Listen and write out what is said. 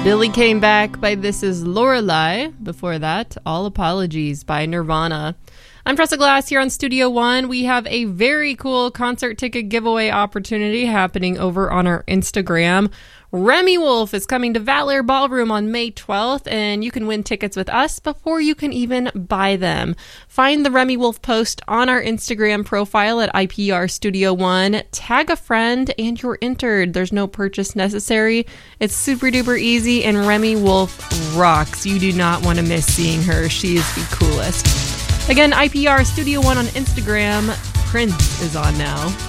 Billy Came Back by This Is Lorelei. Before that, All Apologies by Nirvana. I'm Tressa Glass here on Studio One. We have a very cool concert ticket giveaway opportunity happening over on our Instagram. Remi Wolf is coming to Valor Ballroom on May 12th, and you can win tickets with us before you can even buy them. Find the Remi Wolf post on our Instagram profile at IPR Studio One. Tag a friend, and you're entered. There's no purchase necessary. It's super duper easy, and Remi Wolf rocks. You do not want to miss seeing her. She is the coolest. Again, IPR Studio One on Instagram. Prince is on now.